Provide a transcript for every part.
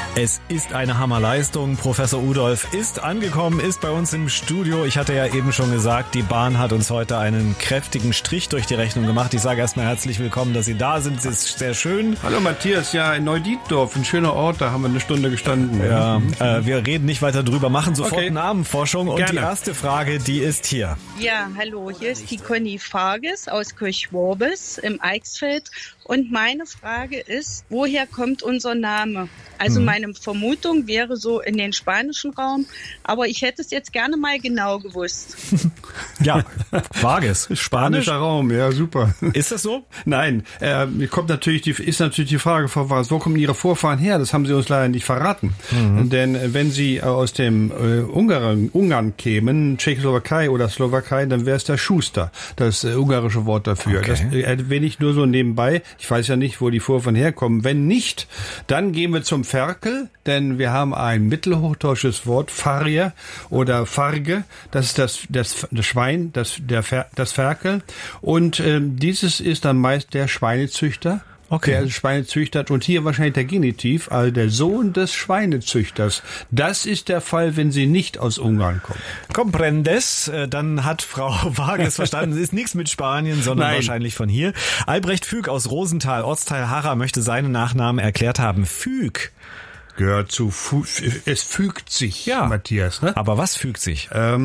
Es ist eine Hammerleistung. Professor Udolph ist angekommen, ist bei uns im Studio. Ich hatte ja eben schon gesagt, die Bahn hat uns heute einen kräftigen Strich durch die Rechnung gemacht. Ich sage erstmal herzlich willkommen, dass Sie da sind. Es ist sehr schön. Hallo Matthias, ja, in Neudietdorf, ein schöner Ort, da haben wir eine Stunde gestanden. Ja, wir reden nicht weiter drüber, machen sofort Namenforschung. Und Gerne. Die erste Frage, die ist hier. Ja, hallo, hier ist die Conny Farges aus Kirchworbis im Eichsfeld. Und meine Frage ist, woher kommt unser Name? Also meine Vermutung wäre so in den spanischen Raum, aber ich hätte es jetzt gerne mal genau gewusst. Ja, Vargas, Spanisch. Spanischer Raum, ja, super. Ist das so? Nein, ist natürlich die Frage, Frau Vargas, wo kommen Ihre Vorfahren her? Das haben Sie uns leider nicht verraten. Denn wenn Sie aus dem Ungarn kämen, Tschechoslowakei oder Slowakei, dann wäre es der Schuster, das ungarische Wort dafür. Okay. Das erwähne ich nur so nebenbei. Ich weiß ja nicht, wo die Vorfahren herkommen. Wenn nicht, dann gehen wir zum Ferkel, denn wir haben ein mittelhochdeutsches Wort, Farrier oder Farge, das ist das Schwein, das Ferkel. Und dieses ist dann meist der Schweinezüchter. Okay. Der Schweine züchtert und hier wahrscheinlich der Genitiv, also der Sohn des Schweinezüchters. Das ist der Fall, wenn sie nicht aus Ungarn kommen. Comprendes, dann hat Frau Vargas verstanden, es ist nichts mit Spanien, sondern wahrscheinlich von hier. Albrecht Füg aus Rosenthal, Ortsteil Harra, möchte seinen Nachnamen erklärt haben. Füg. Gehört zu, es fügt sich, Ja. Matthias, ne? Aber was fügt sich?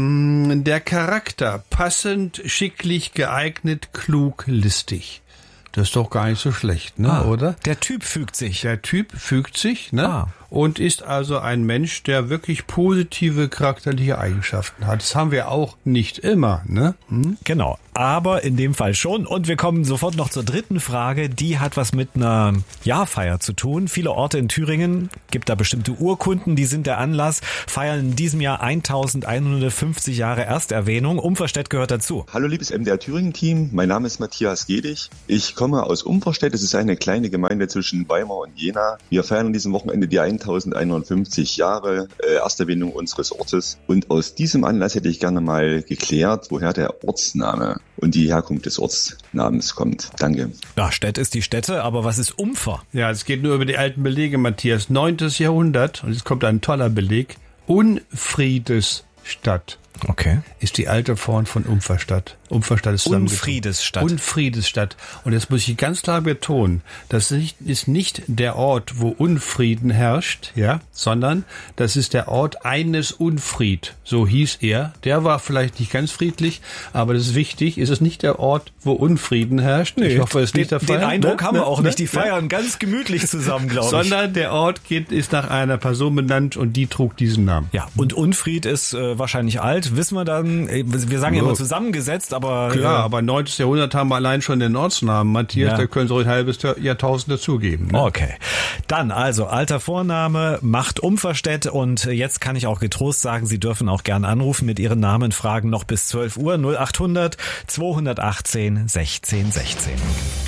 Der Charakter, passend, schicklich, geeignet, klug, listig. Das ist doch gar nicht so schlecht, ne, oder? Der Typ fügt sich. Der Typ fügt sich, ne? Und ist also ein Mensch, der wirklich positive charakterliche Eigenschaften hat. Das haben wir auch nicht immer, ne? Genau, aber in dem Fall schon. Und wir kommen sofort noch zur dritten Frage. Die hat was mit einer Jahrfeier zu tun. Viele Orte in Thüringen, gibt da bestimmte Urkunden, die sind der Anlass, feiern in diesem Jahr 1150 Jahre Ersterwähnung. Umverstedt gehört dazu. Hallo liebes MDR Thüringen-Team, mein Name ist Matthias Gedig. Ich komme aus Umverstedt, es ist eine kleine Gemeinde zwischen Weimar und Jena. Wir feiern an diesem Wochenende die 1150 Jahre Ersterwähnung unseres Ortes. Und aus diesem Anlass hätte ich gerne mal geklärt, woher der Ortsname und die Herkunft des Ortsnamens kommt. Danke. Ja, Städt ist die Stätte, aber was ist Umfer? Ja, es geht nur über die alten Belege, Matthias. 9. Jahrhundert, und jetzt kommt ein toller Beleg, Unfriedesstadt. Okay. Ist die alte Form von Umverstadt. Umverstadt ist zusammengezogen. Unfriedesstadt. Unfriedesstadt. Und jetzt muss ich ganz klar betonen, das ist nicht der Ort, wo Unfrieden herrscht, ja, sondern das ist der Ort eines Unfried. So hieß er. Der war vielleicht nicht ganz friedlich, aber das ist wichtig. Ist es nicht der Ort, wo Unfrieden herrscht? Nee, ich hoffe, es ist nicht der Fall. Den Eindruck haben wir auch nicht. Die Ne? feiern ganz gemütlich zusammen, glaube ich. Sondern der Ort ist nach einer Person benannt und die trug diesen Namen. Ja, und Unfried ist wahrscheinlich alt. Wissen wir dann, wir sagen ja immer zusammengesetzt, aber... Klar, aber 9. Jahrhundert haben wir allein schon den Ortsnamen. Matthias, da können Sie ruhig ein halbes Jahrtausend dazugeben. Ne? Okay. Dann also, alter Vorname, macht Umverstedt und jetzt kann ich auch getrost sagen, Sie dürfen auch gern anrufen mit Ihren Namen, Fragen noch bis 12 Uhr, 0800 218 16 16.